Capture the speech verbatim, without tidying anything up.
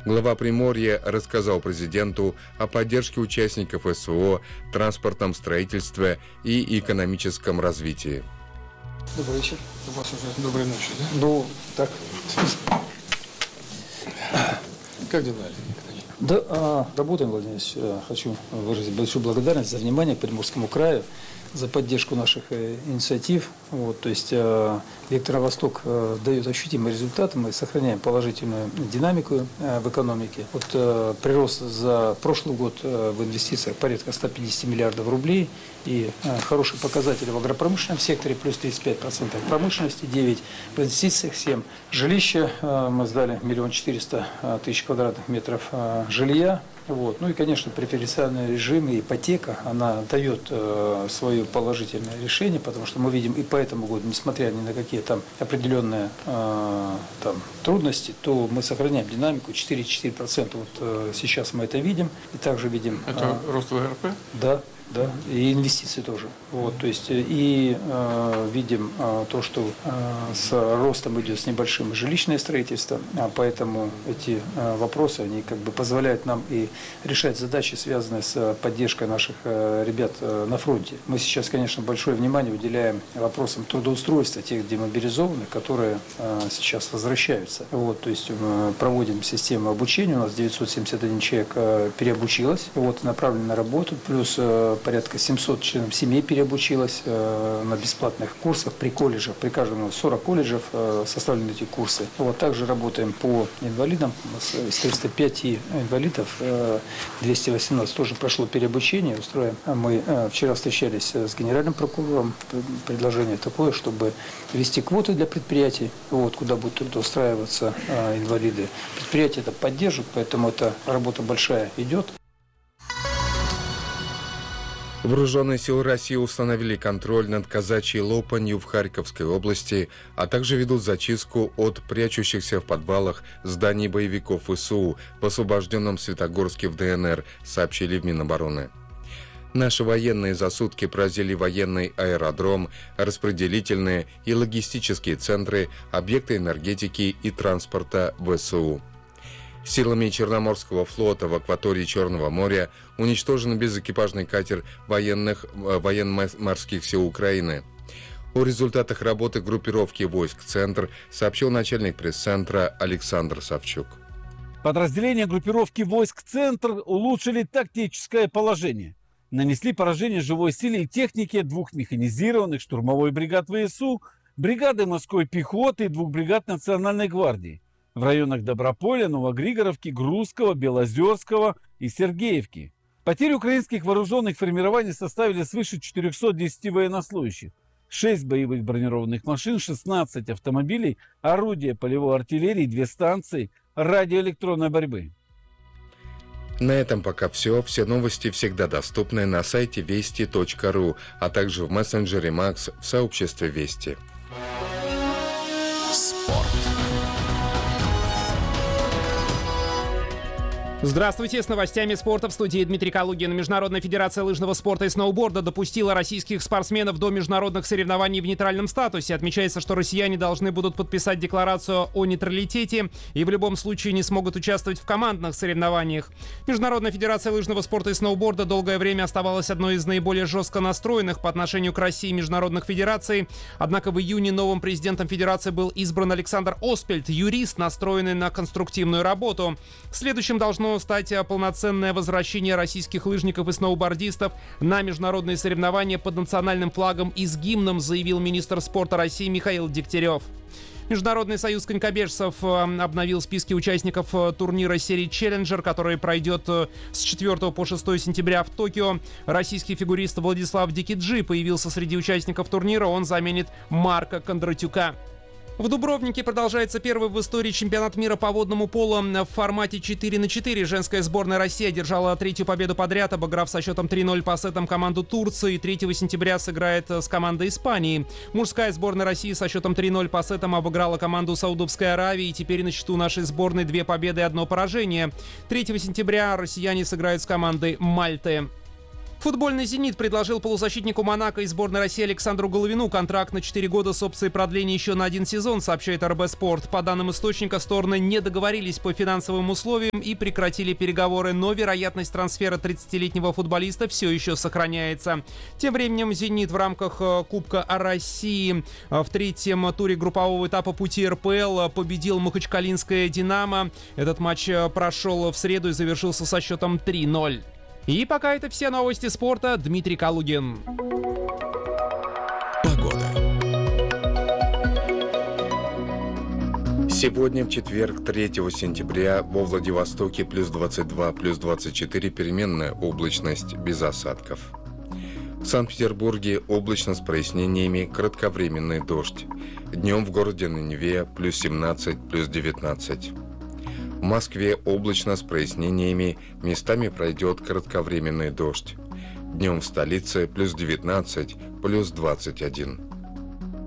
Глава Приморья рассказал президенту о поддержке участников СВО, транспортном строительстве и экономическом развитии. Добрый вечер. У вас уже доброй ночи, да? Ну, так. Как дела, Олег Николаевич? Да, а, работаем, Владимир Ильич. Хочу выразить большую благодарность за внимание к Приморскому краю, за поддержку наших э, инициатив. Вот, то есть э, Вектор Восток э, дает ощутимые результаты, мы сохраняем положительную динамику э, в экономике. Вот, э, прирост за прошлый год э, в инвестициях порядка ста пятидесяти миллиардов рублей и э, хорошие показатели в агропромышленном секторе, плюс тридцать пять процентов в промышленности, девять процентов в инвестициях, семь процентов. Жилище э, мы сдали миллион четыреста тысяч квадратных метров э, жилья. Вот. Ну и, конечно, преференциальный режим и ипотека, она дает э, свое положительное решение, потому что мы видим и по этому году, несмотря ни на какие там определенные э, там, трудности, то мы сохраняем динамику четыре целых четыре десятых процента. Вот э, сейчас мы это видим, и также видим... Это э, рост ВРП? Да. Да, и инвестиции тоже. Вот, то есть и э, видим э, то, что э, с ростом идет с небольшим жилищное строительство, а поэтому эти э, вопросы, они как бы позволяют нам и решать задачи, связанные с поддержкой наших э, ребят э, на фронте. Мы сейчас, конечно, большое внимание уделяем вопросам трудоустройства тех демобилизованных, которые э, сейчас возвращаются. Вот, то есть мы проводим систему обучения, у нас девятьсот семьдесят один человек э, переобучилось, вот, направлено на работу, плюс э, порядка семьсот членов семей переобучилось э, на бесплатных курсах при колледжах. При каждом сорок колледжев э, составлены эти курсы. Вот, также работаем по инвалидам. У нас из триста пяти инвалидов э, двести восемнадцать тоже прошло переобучение. Устроим. Мы э, вчера встречались с генеральным прокурором. Предложение такое, чтобы ввести квоты для предприятий, вот, куда будут трудоустраиваться э, инвалиды. Предприятия это поддержат, поэтому эта работа большая идет. Вооруженные силы России установили контроль над Казачьей Лопанью в Харьковской области, а также ведут зачистку от прячущихся в подвалах зданий боевиков ВСУ в освобожденном Светогорске в ДНР, сообщили в Минобороны. Наши военные за сутки поразили военный аэродром, распределительные и логистические центры, объекты энергетики и транспорта ВСУ. Силами Черноморского флота в акватории Черного моря уничтожен безэкипажный катер военных, военно-морских сил Украины. О результатах работы группировки войск «Центр» сообщил начальник пресс-центра Александр Савчук. Подразделения группировки войск «Центр» улучшили тактическое положение. Нанесли поражение живой силе и технике двух механизированных штурмовой бригад ВСУ, бригады морской пехоты и двух бригад Национальной гвардии в районах Доброполя, Новогригоровки, Грузского, Белозерского и Сергеевки. Потери украинских вооруженных формирований составили свыше четырехсот десяти военнослужащих, шесть боевых бронированных машин, шестнадцать автомобилей, орудия полевой артиллерии, две станции радиоэлектронной борьбы. На этом пока все. Все новости всегда доступны на сайте вести точка ру, а также в мессенджере Макс в сообществе Вести. Спорт. Здравствуйте, с новостями спорта в студии Дмитрий Калугин. Международная федерация лыжного спорта и сноуборда допустила российских спортсменов до международных соревнований в нейтральном статусе. Отмечается, что россияне должны будут подписать декларацию о нейтралитете и в любом случае не смогут участвовать в командных соревнованиях. Международная федерация лыжного спорта и сноуборда долгое время оставалась одной из наиболее жестко настроенных по отношению к России международных федераций. Однако в июне новым президентом федерации был избран Александр Оспельт, юрист, настроенный на конструктивную работу. Следующим должно стать полноценное возвращение российских лыжников и сноубордистов на международные соревнования под национальным флагом и с гимном, заявил министр спорта России Михаил Дегтярев. Международный союз конькобежцев обновил списки участников турнира серии «Челленджер», который пройдет с четвёртого по шестое сентября в Токио. Российский фигурист Владислав Дикиджи появился среди участников турнира, он заменит Марка Кондратюка. В Дубровнике продолжается первый в истории чемпионат мира по водному поло в формате четыре на четыре. Женская сборная России одержала третью победу подряд, обыграв со счетом три ноль по сетам команду Турции. третьего сентября сыграет с командой Испании. Мужская сборная России со счетом три ноль по сетам обыграла команду Саудовской Аравии. И теперь на счету нашей сборной две победы и одно поражение. третьего сентября россияне сыграют с командой Мальты. Футбольный «Зенит» предложил полузащитнику «Монако» и сборной России Александру Головину контракт на четыре года с опцией продления еще на один сезон, сообщает эр бэ Спорт. По данным источника, стороны не договорились по финансовым условиям и прекратили переговоры, но вероятность трансфера тридцатилетнего футболиста все еще сохраняется. Тем временем «Зенит» в рамках Кубка России в третьем туре группового этапа пути эр пэ эл победил махачкалинское «Динамо». Этот матч прошел в среду и завершился со счетом три ноль. И пока это все новости спорта. Дмитрий Калугин. Погода. Сегодня, в четверг, третьего сентября, во Владивостоке плюс двадцать два, плюс двадцать четыре, переменная облачность, без осадков. В Санкт-Петербурге облачно с прояснениями, кратковременный дождь. Днем в городе на Неве плюс семнадцать, плюс девятнадцать. В Москве облачно с прояснениями, местами пройдет кратковременный дождь. Днем в столице плюс девятнадцать, плюс двадцать один.